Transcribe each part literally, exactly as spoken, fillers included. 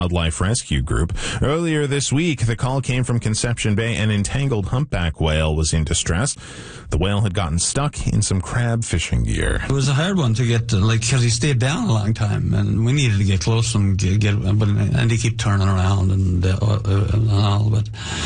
Wildlife Rescue Group. Earlier this week, the call came from Conception Bay. An entangled humpback whale was in distress. The whale had gotten stuck in some crab fishing gear. It was a hard one to get, to, like, because he stayed down a long time, and we needed to get close and get, get but and he kept turning around and, uh, uh, and all. But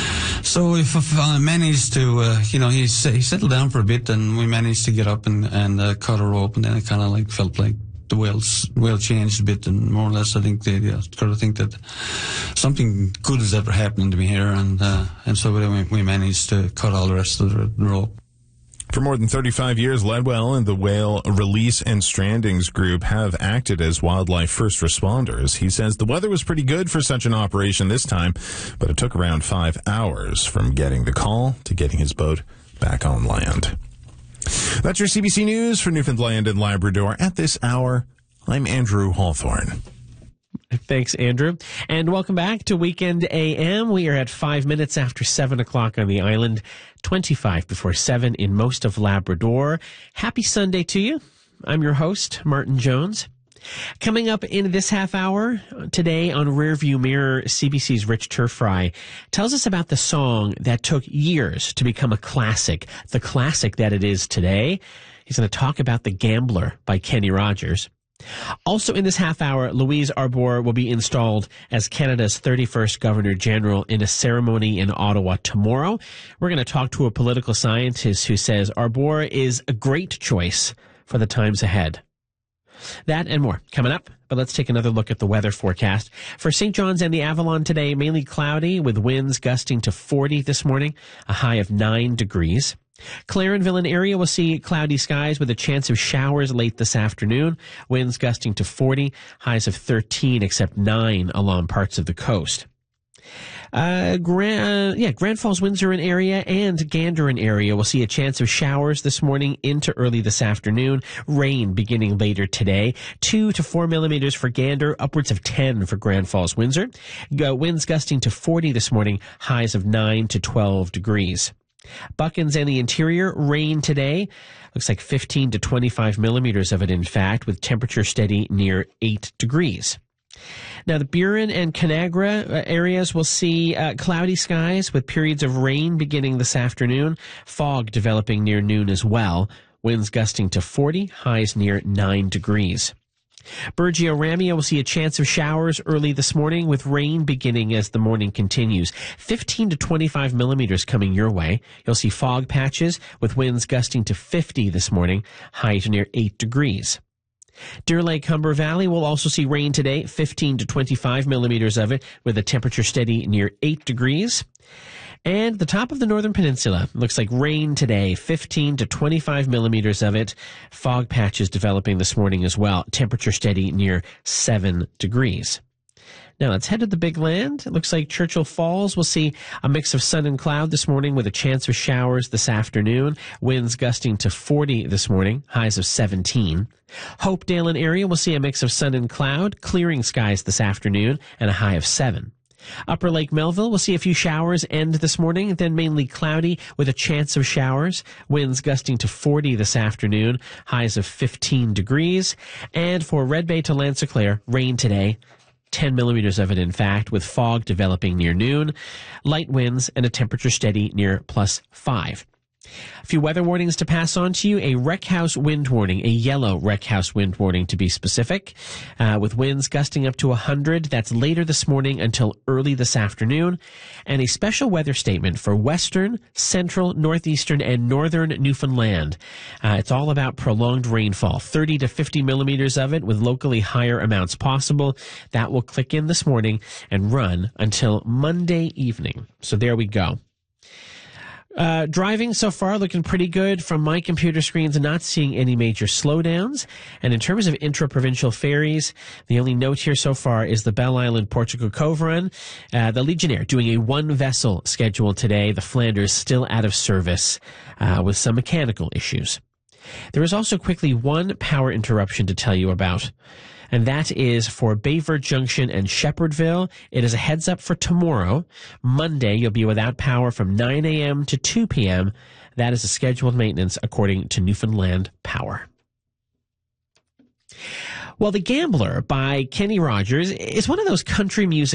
so if I managed to, uh, you know, he he settled down for a bit, and we managed to get up and and uh, cut a rope, and then it kind of like felt like the whales whale changed a bit, and more or less I think they yeah, kind of think that something good is ever happening to me here, and uh, and so we, we managed to cut all the rest of the, the rope. For more than thirty-five years, Ledwell and the Whale Release and Strandings Group have acted as wildlife first responders. He says the weather was pretty good for such an operation this time, but it took around five hours from getting the call to getting his boat back on land. That's your C B C News for Newfoundland and Labrador. At this hour, I'm Andrew Hawthorne. Thanks, Andrew. And welcome back to Weekend A M. We are at five minutes after seven o'clock on the island, twenty-five before seven in most of Labrador. Happy Sunday to you. I'm your host, Martin Jones. Coming up in this half hour today on Rearview Mirror, C B C's Rich Turfry tells us about the song that took years to become a classic, the classic that it is today. He's going to talk about The Gambler by Kenny Rogers. Also in this half hour, Louise Arbour will be installed as Canada's thirty-first Governor General in a ceremony in Ottawa tomorrow. We're going to talk to a political scientist who says Arbour is a great choice for the times ahead. That and more coming up, but let's take another look at the weather forecast. For Saint John's and the Avalon today, mainly cloudy with winds gusting to forty this morning, a high of nine degrees. Clarenville and area will see cloudy skies with a chance of showers late this afternoon, winds gusting to forty, highs of thirteen except nine along parts of the coast. Uh, Grand, uh, yeah, Grand Falls, Windsor and area and Gandering area will see a chance of showers this morning into early this afternoon. Rain beginning later today. Two to four millimeters for Gander, upwards of ten for Grand Falls, Windsor. Uh, winds gusting to forty this morning, highs of nine to twelve degrees. Buckens and the interior, rain today. Looks like fifteen to twenty-five millimeters of it, in fact, with temperature steady near eight degrees. Now, the Burin and Conagra areas will see uh, cloudy skies with periods of rain beginning this afternoon. Fog developing near noon as well. Winds gusting to forty, highs near nine degrees. Burgeo Ramia will see a chance of showers early this morning with rain beginning as the morning continues. fifteen to twenty-five millimeters coming your way. You'll see fog patches with winds gusting to fifty this morning, highs near eight degrees. Deer Lake, Humber Valley will also see rain today, fifteen to twenty-five millimeters of it, with a temperature steady near eight degrees. And the top of the Northern Peninsula looks like rain today, fifteen to twenty-five millimeters of it. Fog patches developing this morning as well, temperature steady near seven degrees. Now let's head to the Big Land. It looks like Churchill Falls will see a mix of sun and cloud this morning with a chance of showers this afternoon. Winds gusting to forty this morning, highs of seventeen. Hopedale and area will see a mix of sun and cloud, clearing skies this afternoon and a high of seven. Upper Lake Melville will see a few showers end this morning, then mainly cloudy with a chance of showers. Winds gusting to forty this afternoon, highs of fifteen degrees. And for Red Bay to Lansinclair, rain today. ten millimeters of it, in fact, with fog developing near noon, light winds, and a temperature steady near plus five. A few weather warnings to pass on to you. A wreck house wind warning, a yellow wreck house wind warning to be specific, uh, with winds gusting up to one hundred. That's later this morning until early this afternoon. And a special weather statement for western, central, northeastern, and northern Newfoundland. Uh, it's all about prolonged rainfall, thirty to fifty millimeters of it, with locally higher amounts possible. That will click in this morning and run until Monday evening. So there we go. Uh, driving so far looking pretty good from my computer screens, not seeing any major slowdowns. And in terms of intra-provincial ferries, the only note here so far is the Belle Island Portugal Cove run. Uh, the Legionnaire doing a one-vessel schedule today. The Flanders still out of service uh, with some mechanical issues. There is also quickly one power interruption to tell you about, and that is for Bayvert Junction and Shepherdville. It is a heads up for tomorrow. Monday, you'll be without power from nine a.m. to two p.m. That is a scheduled maintenance according to Newfoundland Power. Well, The Gambler by Kenny Rogers is one of those country music